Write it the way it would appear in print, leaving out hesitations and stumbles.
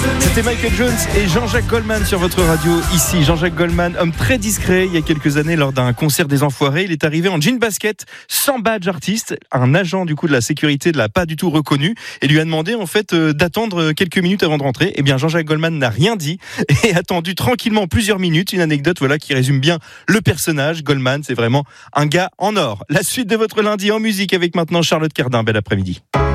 C'était Michael Jones et Jean-Jacques Goldman sur votre radio ici. Jean-Jacques Goldman, homme très discret, il y a quelques années lors d'un concert des Enfoirés, il est arrivé en jean basket, sans badge artiste. Un agent du coup de la sécurité ne l'a pas du tout reconnu et lui a demandé en fait d'attendre quelques minutes avant de rentrer. Eh bien Jean-Jacques Goldman n'a rien dit et a attendu tranquillement plusieurs minutes. Une anecdote voilà qui résume bien le personnage. Goldman, c'est vraiment un gars en or. La suite de votre lundi en musique avec maintenant Charlotte Cardin. Bel après-midi.